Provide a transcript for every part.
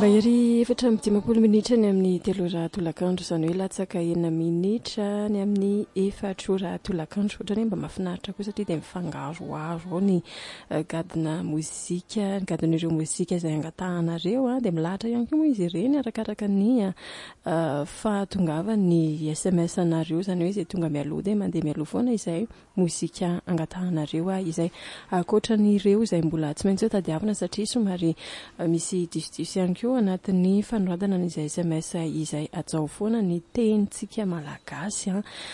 Vahery efatra amby 10 minitra ny amin'ny 3 tolakandro, izany hoe latsaka 9 minitra ny amin'ny 4 tolakandro. Ohatrany mba mahafinaritra koa satria dia mifangaroaro ao ny gadona mozika, ny gadon'ireo mozika izay angatahanareo dia milahatra ihany koa moa izy ireny arakaraka ny fahatongavany SMS anareo, izany hoe izay tonga mialoha dia mandeha mialoha foana izay mozika angatahanareo izay ankoatran'ireo izay mbola tsy maintsy tadiavina satria somary misy disidisy ihany koa anatin'ny fanoratana n'izay SMS izay atao foana ny tenintsika malagasy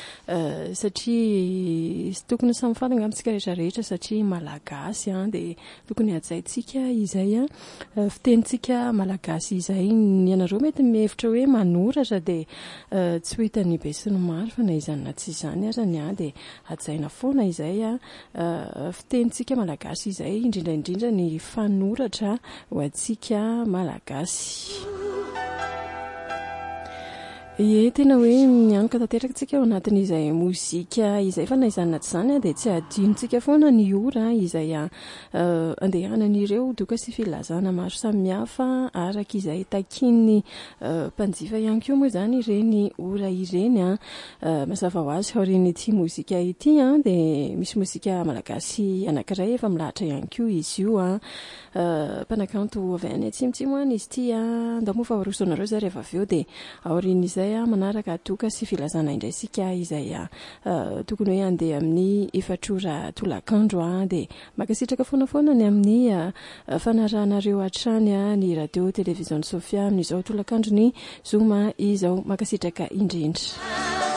satria sy tokony samifatana amintsika rehetrarehetra satria malagasy dia tokony hajaintsika izay fitenintsika malagasy izay. Ny anareo mety mihevitra hoe manoratra dia tsy ho hitany be sy ny maro fa na izany na tsy izany arany dia hajaina foana izay fitenintsika malagasy izay, indrindraindrindra ny fanoratra ho antsika malagasy. Tena hoe mianoka tanteraka tsika ao anatin'izay mozika izay, fa na izany na tsy izany dia tsy adinontsika foana ny ora izay andehanan'ireo doka sy filazana maro samihafa araka izay takin'ny mpanjifa ihany koa moa izany ireny ora ireny mazava ho azy aorian'ity mozika ity dia misy mozika malagasy anankiray efa milahatra ihany koa izy io mpanakanto avy any atsimotsimo any izy ity ndao moa faharosoanareo zay rehefa avy eo dia aorian'izay manaraka doka sy filazana indraisika izay tokony hoe andeha amin'ny 4 tolakandro dia makasitraka foana ny amin'ny fanarahanareo hatrany ny radio télévision Sofia amin'izao tolakandro ny zoma izao makasitraka indrindra.